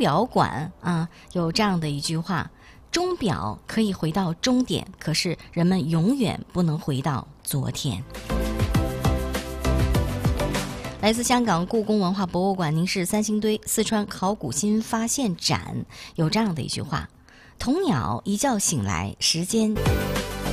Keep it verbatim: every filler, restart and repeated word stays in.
表馆啊，有这样的一句话：钟表可以回到终点，可是人们永远不能回到昨天。来自香港故宫文化博物馆凝视三星堆四川考古新发现展有这样的一句话：童鸟一觉醒来，时间